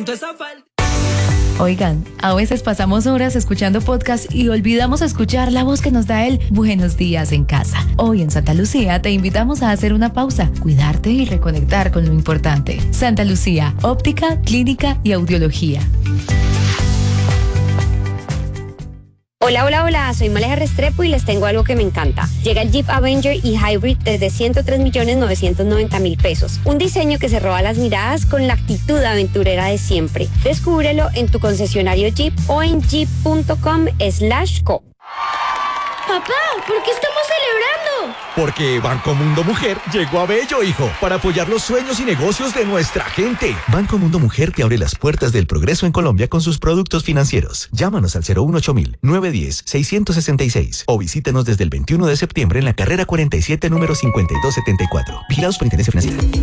siento esa falta. Oigan, a veces pasamos horas escuchando podcast y olvidamos escuchar la voz que nos da el buenos días en casa. Hoy en Santa Lucía te invitamos a hacer una pausa, cuidarte y reconectar con lo importante. Santa Lucía, óptica, clínica y audiología. Hola, soy Maleja Restrepo y les tengo algo que me encanta. Llega el Jeep Avenger y Hybrid desde 103.990.000 pesos. Un diseño que se roba las miradas con la actitud aventurera de siempre. Descúbrelo en tu concesionario Jeep o en jeep.com/co. Papá, ¿por qué estamos celebrando? Porque Banco Mundo Mujer llegó a Bello, hijo, para apoyar los sueños y negocios de nuestra gente. Banco Mundo Mujer te abre las puertas del progreso en Colombia con sus productos financieros. Llámanos al 018-910-666 o visítanos desde el 21 de septiembre en la carrera 47, número 5274. Vigilados por Superintendencia Financiera.